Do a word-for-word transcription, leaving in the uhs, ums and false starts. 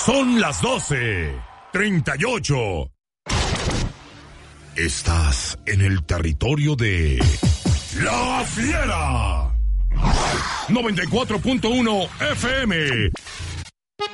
Son las doce, treinta y ocho. Estás en el territorio de La Fiera. noventa y cuatro punto uno F M.